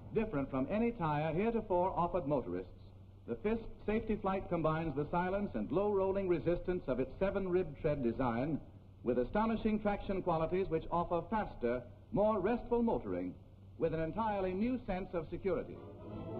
Different from any tire heretofore offered motorists, the Fisk Safety Flight combines the silence and low-rolling resistance of its 7-rib tread design with astonishing traction qualities which offer faster, more restful motoring with an entirely new sense of security.